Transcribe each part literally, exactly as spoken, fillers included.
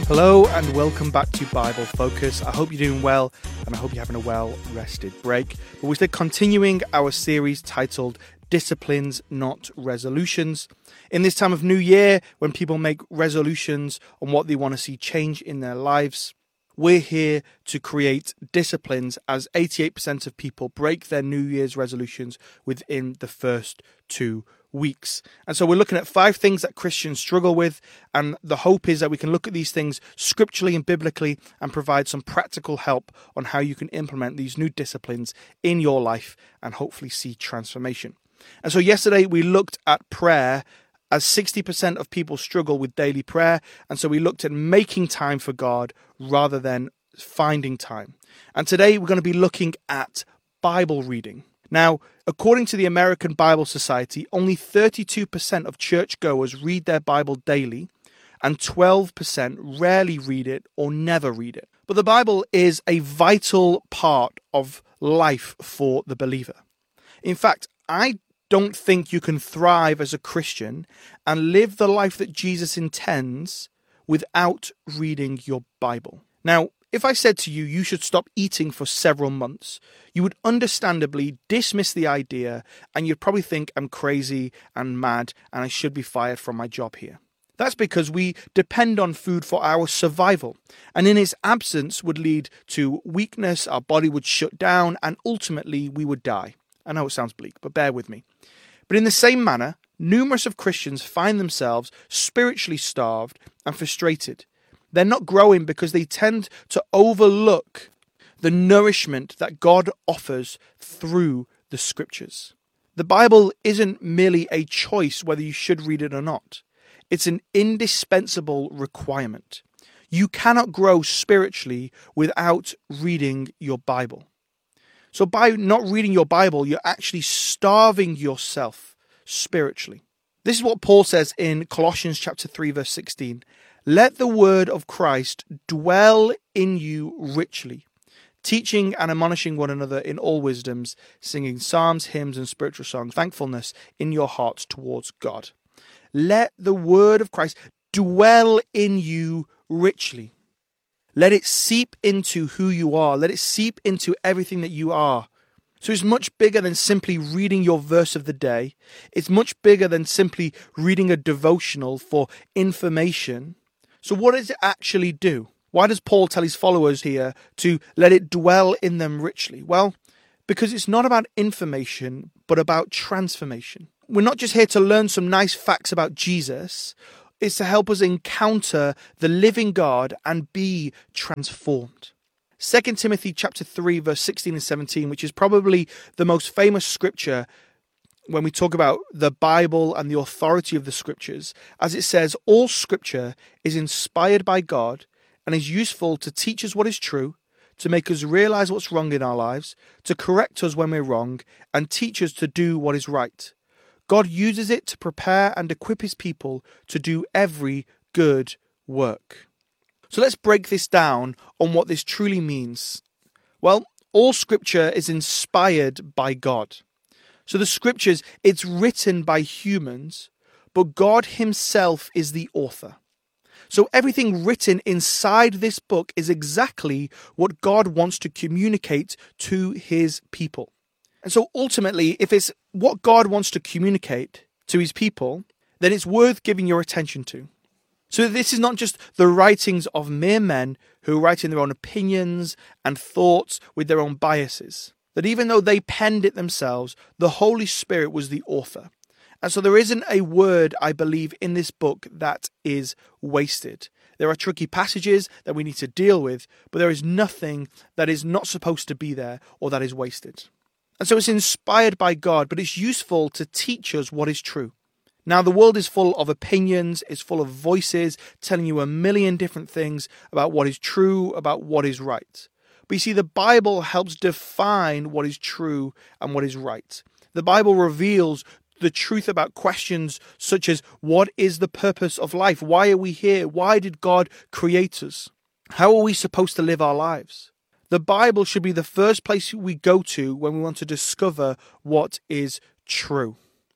Hello and welcome back to Bible Focus. I hope you're doing well and I hope you're having a well-rested break. But we're still continuing our series titled Disciplines, Not Resolutions. In this time of New Year, when people make resolutions on what they want to see change in their lives, we're here to create disciplines as eighty-eight percent of people break their New Year's resolutions within the first two weeks. And so we're looking at five things that Christians struggle with, and the hope is that we can look at these things scripturally and biblically and provide some practical help on how you can implement these new disciplines in your life and hopefully see transformation. And so yesterday we looked at prayer, as sixty percent of people struggle with daily prayer, and so we looked at making time for God rather than finding time. And today we're going to be looking at Bible reading. Now, according to the American Bible Society, only thirty-two percent of churchgoers read their Bible daily, and twelve percent rarely read it or never read it. But the Bible is a vital part of life for the believer. In fact, I don't think you can thrive as a Christian and live the life that Jesus intends without reading your Bible. Now, if I said to you, you should stop eating for several months, you would understandably dismiss the idea and you'd probably think I'm crazy and mad and I should be fired from my job here. That's because we depend on food for our survival, and in its absence would lead to weakness, our body would shut down, and ultimately we would die. I know it sounds bleak, but bear with me. But in the same manner, numerous of Christians find themselves spiritually starved and frustrated. They're not growing because they tend to overlook the nourishment that God offers through the scriptures. The Bible isn't merely a choice whether you should read it or not. It's an indispensable requirement. You cannot grow spiritually without reading your Bible. So by not reading your Bible, you're actually starving yourself spiritually. This is what Paul says in Colossians chapter three, verse sixteen. Let the word of Christ dwell in you richly, teaching and admonishing one another in all wisdoms, singing psalms, hymns, and spiritual songs, thankfulness in your hearts towards God. Let the word of Christ dwell in you richly. Let it seep into who you are. Let it seep into everything that you are. So it's much bigger than simply reading your verse of the day. It's much bigger than simply reading a devotional for information. So what does it actually do? Why does Paul tell his followers here to let it dwell in them richly? Well, because it's not about information, but about transformation. We're not just here to learn some nice facts about Jesus. It's to help us encounter the living God and be transformed. Second Timothy chapter three, verse sixteen and seventeen, which is probably the most famous scripture when we talk about the Bible and the authority of the scriptures, as it says, all scripture is inspired by God and is useful to teach us what is true, to make us realize what's wrong in our lives, to correct us when we're wrong, and teach us to do what is right. God uses it to prepare and equip his people to do every good work. So let's break this down on what this truly means. Well, all scripture is inspired by God. So the scriptures, it's written by humans, but God himself is the author. So everything written inside this book is exactly what God wants to communicate to his people. And so ultimately, if it's what God wants to communicate to his people, then it's worth giving your attention to. So this is not just the writings of mere men who write in their own opinions and thoughts with their own biases. That even though they penned it themselves, the Holy Spirit was the author. And so there isn't a word, I believe, in this book that is wasted. There are tricky passages that we need to deal with, but there is nothing that is not supposed to be there or that is wasted. And so it's inspired by God, but it's useful to teach us what is true. Now, the world is full of opinions, it's full of voices telling you a million different things about what is true, about what is right. But you see, the Bible helps define what is true and what is right. The Bible reveals the truth about questions such as, what is the purpose of life? Why are we here? Why did God create us? How are we supposed to live our lives? The Bible should be the first place we go to when we want to discover what is true.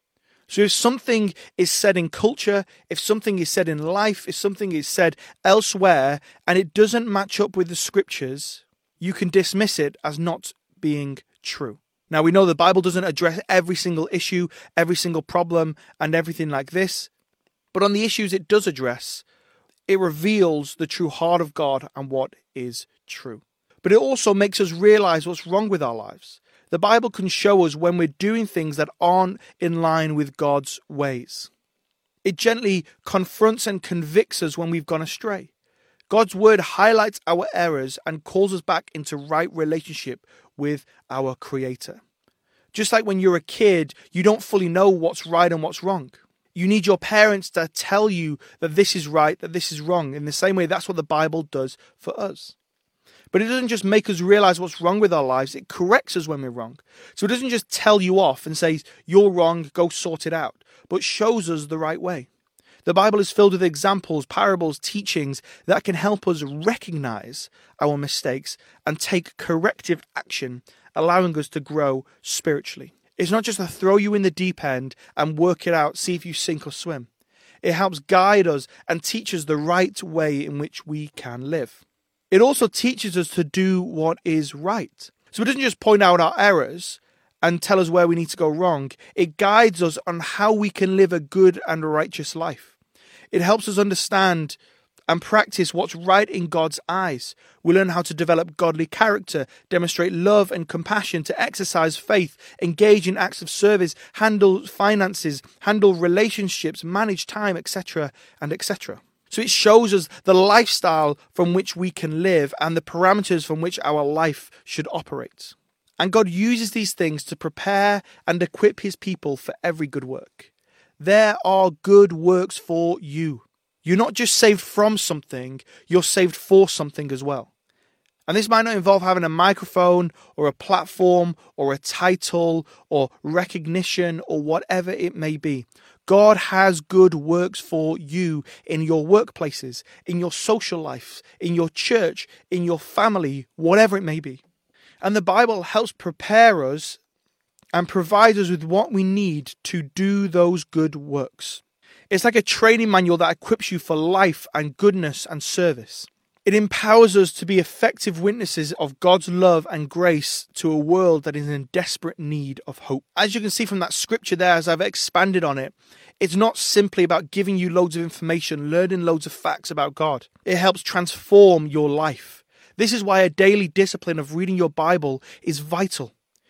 So if something is said in culture, if something is said in life, if something is said elsewhere, and it doesn't match up with the scriptures, you can dismiss it as not being true. Now, we know the Bible doesn't address every single issue, every single problem, and everything like this. But on the issues it does address, it reveals the true heart of God and what is true. But it also makes us realize what's wrong with our lives. The Bible can show us when we're doing things that aren't in line with God's ways. It gently confronts and convicts us when we've gone astray. God's word highlights our errors and calls us back into right relationship with our Creator. Just like when you're a kid, you don't fully know what's right and what's wrong. You need your parents to tell you that this is right, that this is wrong. In the same way, that's what the Bible does for us. But it doesn't just make us realize what's wrong with our lives, it corrects us when we're wrong. So it doesn't just tell you off and say, you're wrong, go sort it out, but shows us the right way. The Bible is filled with examples, parables, teachings that can help us recognize our mistakes and take corrective action, allowing us to grow spiritually. It's not just to throw you in the deep end and work it out, see if you sink or swim. It helps guide us and teach us the right way in which we can live. It also teaches us to do what is right. So it doesn't just point out our errors and tell us where we need to go wrong. It guides us on how we can live a good and righteous life. It helps us understand and practice what's right in God's eyes. We learn how to develop godly character, demonstrate love and compassion, to exercise faith, engage in acts of service, handle finances, handle relationships, manage time, et cetera, and et cetera. So it shows us the lifestyle from which we can live and the parameters from which our life should operate. And God uses these things to prepare and equip his people for every good work. There are good works for you. You're not just saved from something, you're saved for something as well. And this might not involve having a microphone or a platform or a title or recognition or whatever it may be. God has good works for you in your workplaces, in your social life, in your church, in your family, whatever it may be. And the Bible helps prepare us and provide us with what we need to do those good works. It's like a training manual that equips you for life and goodness and service. It empowers us to be effective witnesses of God's love and grace to a world that is in desperate need of hope. As you can see from that scripture there, as I've expanded on it, it's not simply about giving you loads of information, learning loads of facts about God. It helps transform your life. This is why a daily discipline of reading your Bible is vital.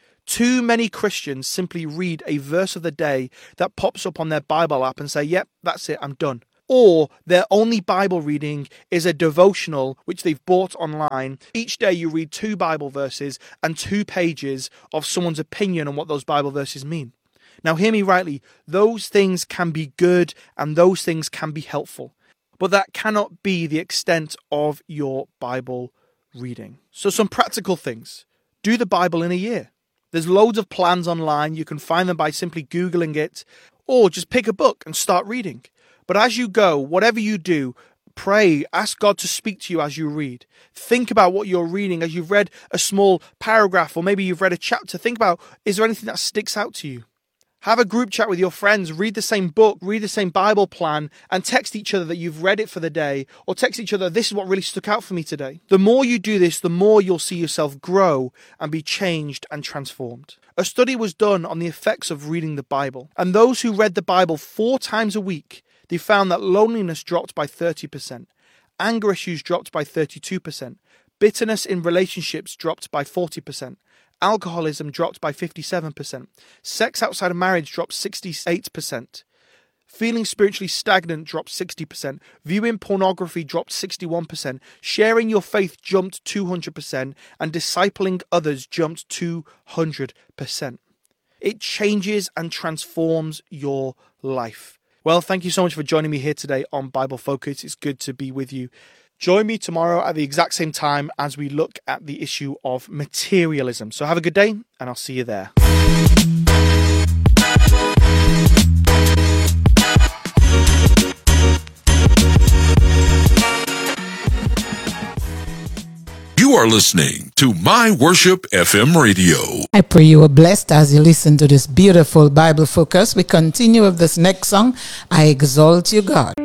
Too many Christians simply read a verse of the day that pops up on their Bible app and say, yep, that's it, I'm done. Or their only Bible reading is a devotional which they've bought online. Each day you read two Bible verses and two pages of someone's opinion on what those Bible verses mean. Now hear me rightly, those things can be good and those things can be helpful. But that cannot be the extent of your Bible reading. So some practical things. Do the Bible in a year. There's loads of plans online. You can find them by simply Googling it, or just pick a book and start reading. But as you go, whatever you do, pray, ask God to speak to you as you read. Think about what you're reading as you've read a small paragraph, or maybe you've read a chapter. Think about, is there anything that sticks out to you? Have a group chat with your friends, read the same book, read the same Bible plan, and text each other that you've read it for the day, or text each other, this is what really stuck out for me today. The more you do this, the more you'll see yourself grow and be changed and transformed. A study was done on the effects of reading the Bible, and those who read the Bible four times a week, they found that loneliness dropped by thirty percent, anger issues dropped by thirty-two percent, bitterness in relationships dropped by forty percent, alcoholism dropped by fifty-seven percent, sex outside of marriage dropped sixty-eight percent, feeling spiritually stagnant dropped sixty percent, viewing pornography dropped sixty-one percent, sharing your faith jumped two hundred percent, and discipling others jumped two hundred percent. It changes and transforms your life. Well, thank you so much for joining me here today on Bible Focus. It's good to be with you. Join me tomorrow at the exact same time as we look at the issue of materialism. So have a good day, and I'll see you there. You You are listening to My Worship F M Radio. I pray you were blessed as you listen to this beautiful Bible focus. We continue with this next song, I Exalt You, God.